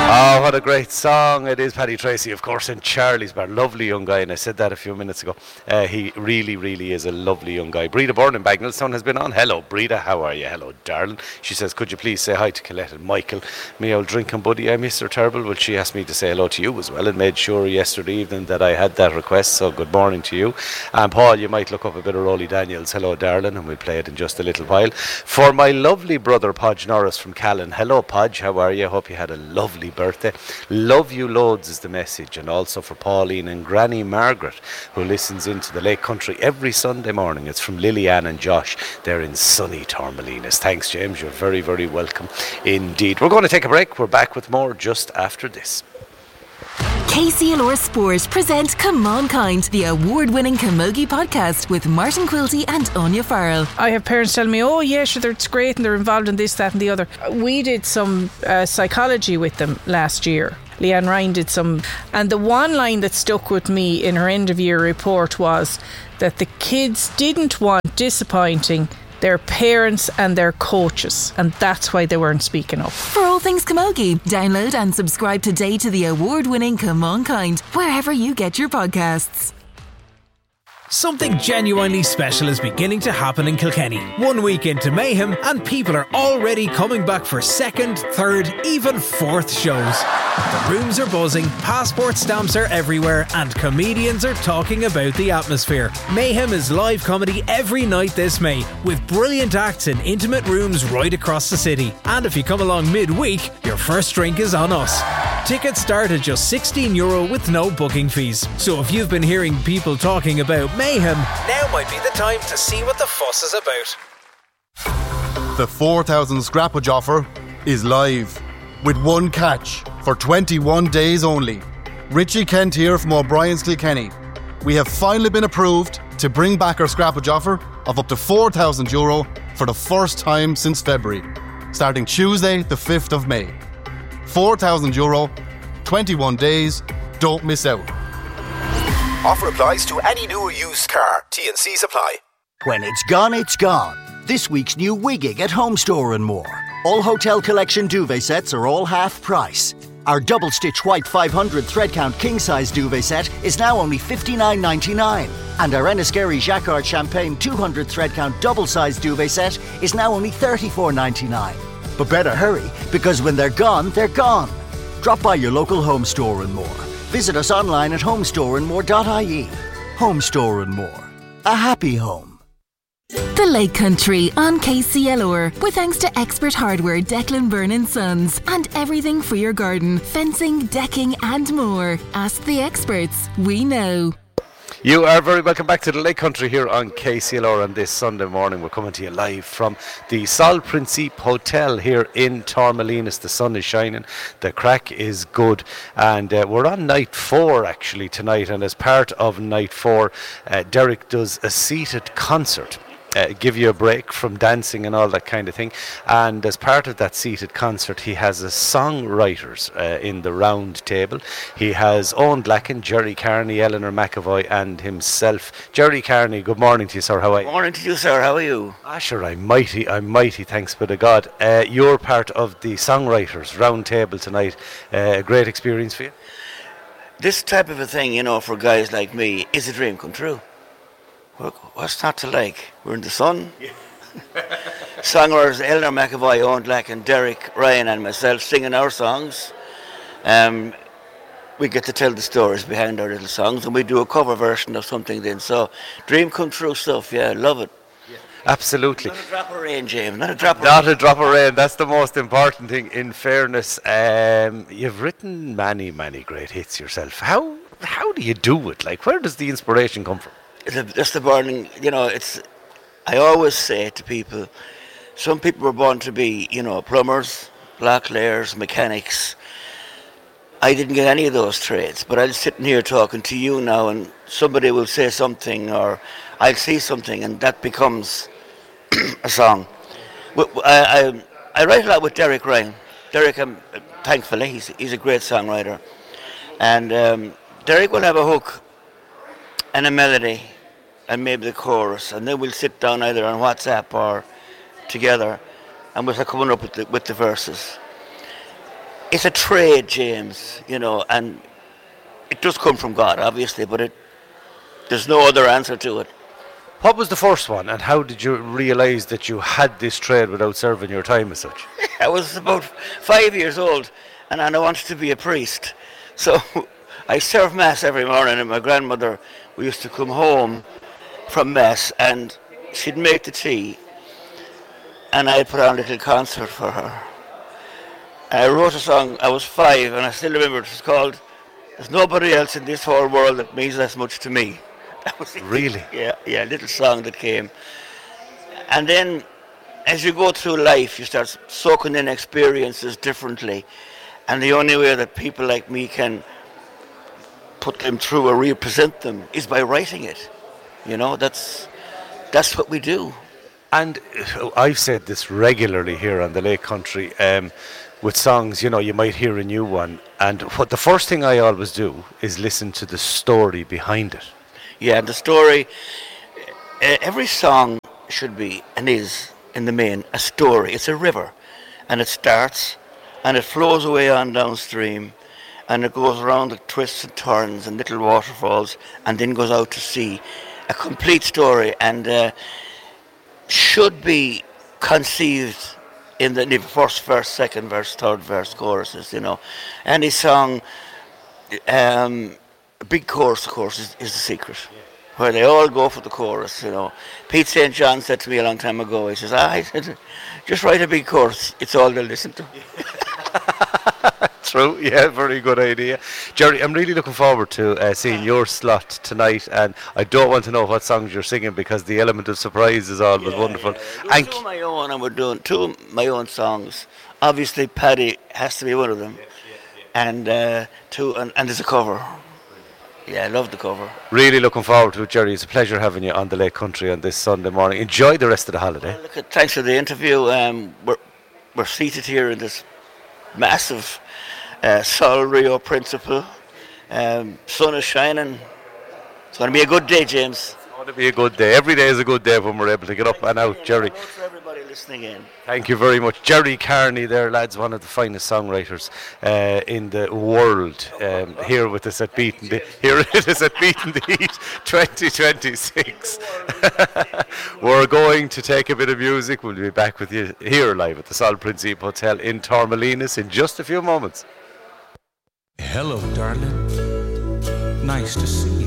Oh, what a great song. It is Paddy Tracy, of course, in Charlie's Bar. Lovely young guy, and I said that a few minutes ago. He really, really is a lovely young guy. Breda Byrne in Bagnallstown has been on. Hello, Breda, how are you? Hello, darling. She says, could you please say hi to Colette and Michael, me old drinking buddy? I miss her terrible. Well, she asked me to say hello to you as well and made sure yesterday evening that I had that request, so good morning to you. And Paul, you might look up a bit of Rolly Daniels. Hello, darling, and we'll play it in just a little while. For my lovely brother, Podge Norris from Callan. Hello, Podge, how are you? Hope you had a lovely birthday. Love you loads is the message. And also for Pauline and Granny Margaret, who listens into the Lake Country every Sunday morning. It's from Lillian and Josh. They're in sunny Tormelinas. Thanks, James. You're very, very welcome indeed. We're going to take a break. We're back with more just after this. KCLR Sport present Come On Kind, the award-winning Camogie podcast with Martin Quilty and Anya Farrell. I have parents telling me, oh yeah, sure, it's great and they're involved in this, that and the other. We did some psychology with them last year. Leanne Ryan did some, and the one line that stuck with me in her end of year report was that the kids didn't want disappointing their parents and their coaches, and that's why they weren't speaking up. For all things Camogie, download and subscribe today to the award-winning Come On Kind, wherever you get your podcasts. Something genuinely special is beginning to happen in Kilkenny. 1 week into Mayhem, and people are already coming back for second, third, even fourth shows. The rooms are buzzing, passport stamps are everywhere, and comedians are talking about the atmosphere. Mayhem is live comedy every night this May, with brilliant acts in intimate rooms right across the city. And if you come along midweek, your first drink is on us. Tickets start at just €16 with no booking fees. So if you've been hearing people talking about Mayhem, now might be the time to see what the fuss is about. The 4,000 scrappage offer is live, with one catch for 21 days only. Richie Kent here from O'Brien's Kilkenny. We have finally been approved to bring back our scrappage offer of up to €4,000 for the first time since February, starting Tuesday the 5th of May. €4,000, 21 days, don't miss out. Offer applies to any new or used car. T&Cs apply. When it's gone, it's gone. This week's new Wigging at Home Store and More. All Hotel Collection duvet sets are all half price. Our double stitch white 500 thread count king size duvet set is now only $59.99. And our Enniskerry Jacquard Champagne 200 thread count double size duvet set is now only $34.99. But better hurry, because when they're gone, they're gone. Drop by your local Home Store and More. Visit us online at homestoreandmore.ie. Home Store and More. A happy home. The Lake Country on KCLR, with thanks to Expert Hardware, Declan Byrne & Sons, and everything for your garden, fencing, decking and more. Ask the experts, we know. You are very welcome back to the Lake Country here on KCLR on this Sunday morning. We're coming to you live from the Sol Principe Hotel here in Tormelinas. The sun is shining, the crack is good, and we're on night 4 actually tonight, and as part of night 4 Derek does a seated concert. Give you a break from dancing and all that kind of thing, and as part of that seated concert he has a songwriters in the round table. He has Owen Blacken, Jerry Carney, Eleanor McAvoy and himself. Jerry Carney, good morning to you, sir. How are you? Morning to you, sir. How are you? Sure, I'm mighty, thanks be to God. You're part of the songwriters round table tonight. A great experience for you? This type of a thing, you know, for guys like me, is a dream come true. What's not to like? We're in the sun. Yeah. Songwriters Eleanor McAvoy, Owen Blacken, Derek, Ryan and myself singing our songs. We get to tell the stories behind our little songs, and we do a cover version of something then. So dream come true stuff, yeah, love it. Yeah. Absolutely. Not a drop of rain, James, not a drop of rain. Not a drop of rain, that's the most important thing, in fairness. You've written many, many great hits yourself. How do you do it? Like, where does the inspiration come from? It's the burning, you know, I always say to people, some people were born to be, you know, plumbers, blacklayers, mechanics. I didn't get any of those trades, but I'm sitting here talking to you now, and somebody will say something, or I'll see something, and that becomes a song. I write a lot with Derek Ryan. Derek, thankfully, he's a great songwriter. And Derek will have a hook and a melody and maybe the chorus, and then we'll sit down either on WhatsApp or together, and we'll start coming up with the verses. it's a trade, James, you know, and it does come from God, obviously, but there's no other answer to it. What was the first one, and how did you realise that you had this trade without serving your time as such? I was about 5 years old, and I wanted to be a priest. So I served Mass every morning, and my grandmother, we used to come home from Mass, and she'd make the tea, and I'd put on a little concert for her. And I wrote a song, I was 5, and I still remember it was called "There's Nobody Else in This Whole World That Means As Much to Me." That was it. Really? Yeah, a little song that came. And then, as you go through life, you start soaking in experiences differently. And the only way that people like me can put them through or represent them is by writing it. You know, that's what we do. And I've said this regularly here on the Lake Country, with songs, you know, you might hear a new one, and what the first thing I always do is listen to the story behind it. Yeah, the story, every song should be, and is, in the main, a story. It's a river, and it starts, and it flows away on downstream, and it goes around the twists and turns and little waterfalls, and then goes out to sea. A complete story, and should be conceived in the first verse, second verse, third verse, choruses, you know. Any song, a big chorus, of course, is the secret, where they all go for the chorus, you know. Pete St. John said to me a long time ago, he says, he said, just write a big chorus, it's all they'll listen to. True, yeah, very good idea. Jerry, I'm really looking forward to seeing your slot tonight, and I don't want to know what songs you're singing because the element of surprise is always wonderful. We're doing my own, and we're doing 2 of my own songs. Obviously, Paddy has to be one of them, and there's a cover. Yeah, I love the cover. Really looking forward to it, Jerry. It's a pleasure having you on the Lake Country on this Sunday morning. Enjoy the rest of the holiday. Well, thanks for the interview. We're seated here in this massive Sol Rio Principal. Sun is shining. It's going to be a good day, James. It's going to be a good day. Every day is a good day when we're able to get up and out, Jerry. For everybody listening in. Thank you very much. Jerry Carney there, lads, one of the finest songwriters in the world, here with us at Beating the Heat 2026. We're going to take a bit of music. We'll be back with you here live at the Sol Principe Hotel in Torremolinos in just a few moments. Hello, darling. Nice to see you.